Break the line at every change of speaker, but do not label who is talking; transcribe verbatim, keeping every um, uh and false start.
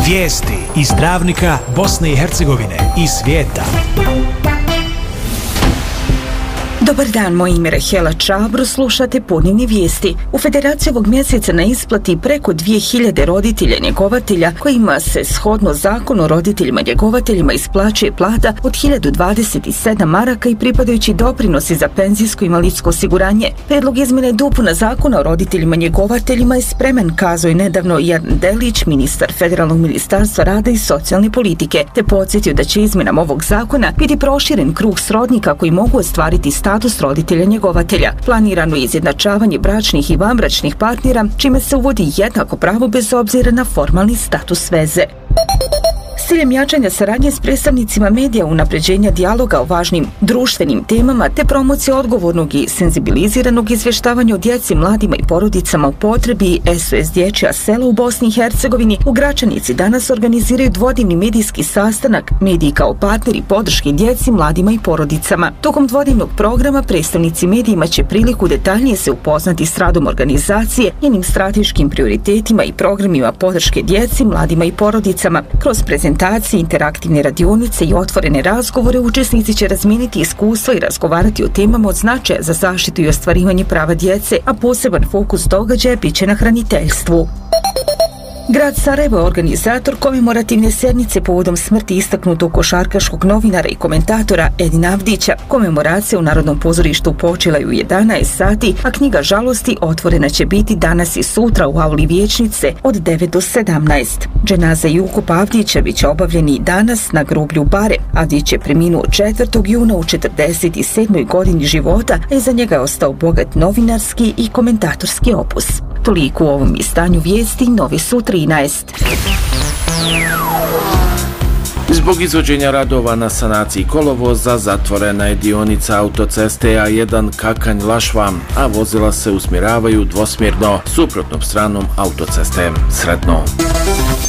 Vijesti iz Dravnika, Bosne i Hercegovine i svijeta.
Dobar dan, moje ime je Hela Čabro, slušate podnevne vijesti. U Federaciji ovog mjeseca na isplati preko dvije hiljade roditelja njegovatelja kojima se shodno zakonu o roditeljima njegovateljima isplaćuje plata od hiljadu dvadeset sedam maraka i pripadajući doprinosi za penzijsko i invalidsko osiguranje. Predlog izmjene i dopuna zakona o roditeljima njegovateljima je spreman, kazao je nedavno Jan Delić, ministar Federalnog ministarstva rada i socijalne politike, te podsjetio da će izmjenom ovog zakona biti proširen krug srodnika koji mogu ostvariti status roditelja njegovatelja. Planirano je izjednačavanje bračnih i vanbračnih partnera, čime se uvodi jednako pravo bez obzira na formalni status veze. S ciljem jačanja saradnje s predstavnicima medija, unapređenja dijaloga o važnim društvenim temama te promocije odgovornog i senzibiliziranog izvještavanja o djeci, mladima i porodicama u potrebi, S O S Dječja sela u Bosni i Hercegovini u Gračanici danas organiziraju dvodnevni medijski sastanak Mediji kao partneri podrške djeci, mladima i porodicama. Tokom dvodnevnog programa predstavnici medijima će priliku detaljnije se upoznati s radom organizacije, njenim strateškim prioritetima i programima podrške djeci, mladima i porodicama. Kroz prezentaciju interaktivne radionice i otvorene razgovore učesnici će razmijeniti iskustva i razgovarati o temama od značaja za zaštitu i ostvarivanje prava djece, a poseban fokus događaja bit će na hraniteljstvu. Grad Sarajevo je organizator komemorativne sjednice povodom smrti istaknutog košarkaškog novinara i komentatora Edina Avdića. Komemoracija u Narodnom pozorištu počela je u jedanaest sati, a knjiga žalosti otvorena će biti danas i sutra u auli vijećnice od devet do sedamnaest. Dženaza i ukop Avdića bit će obavljeni danas na groblju Bare. Avdić je preminuo četvrtog juna u četrdeset sedmoj godini života, a iza njega je ostao bogat novinarski i komentatorski opus. Toliko u ovom izdanju vijesti, novi su trinaest.
Zbog izvođenja radova na sanaciji kolovoza zatvorena je dionica autoceste A jedan Kakanj-Lašva, a vozila se usmjeravaju dvosmjerno suprotnom stranom autoceste. Sretno!